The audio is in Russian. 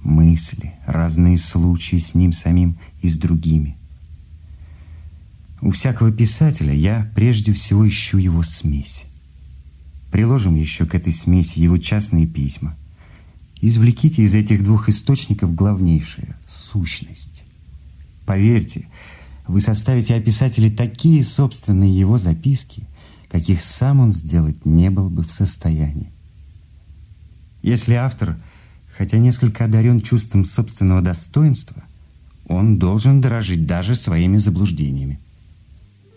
мысли, разные случаи с ним самим и с другими. У всякого писателя я прежде всего ищу его смесь. Приложим еще к этой смеси его частные письма. Извлеките из этих двух источников главнейшее – сущность. Поверьте, вы составите о писателе такие собственные его записки, каких сам он сделать не был бы в состоянии. Если автор, хотя несколько одарен чувством собственного достоинства, он должен дорожить даже своими заблуждениями.